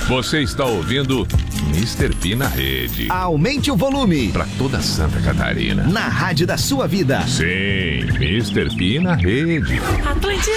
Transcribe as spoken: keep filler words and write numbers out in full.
Você está ouvindo mister P na rede. Aumente o volume. Para toda Santa Catarina. Na rádio da sua vida. Sim, mister P na rede. Atlântida.